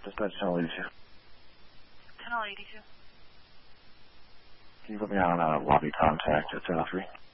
Dispatch channel 82. Channel 82. Can you put me on lobby contact at 1003?